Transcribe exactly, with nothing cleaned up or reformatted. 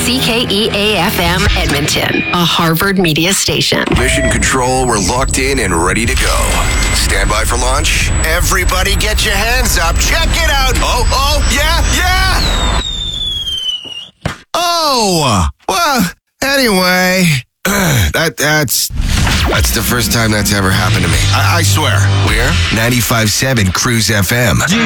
C K E A F M Edmonton, a Harvard media station. Mission Control, we're locked in and ready to go. Stand by for launch. Everybody get your hands up. Check it out. Oh, oh, yeah, yeah. Oh, well, anyway, that that's that's the first time that's ever happened to me. I, I swear. We're ninety-five point seven Cruise F M.